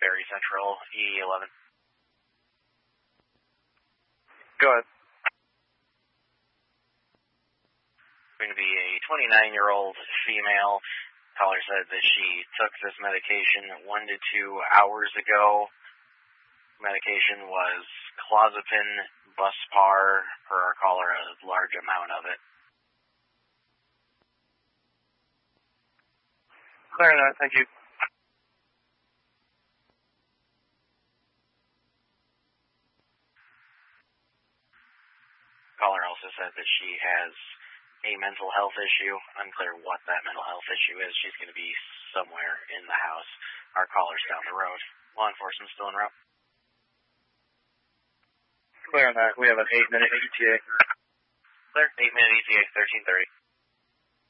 Ferry Central, E11. Go ahead. Going to be a 29-year-old female. Caller said that she took this medication 1 to 2 hours ago. Medication was clozapine, Buspar, per our caller, a large amount of it. Clear that, thank you. Caller also said that she has a mental health issue. Unclear what that mental health issue is. She's going to be somewhere in the house. Our caller's down the road. Law enforcement still en route. Clear on that. We have an 8-minute ETA. Clear. 8-minute ETA, 1330.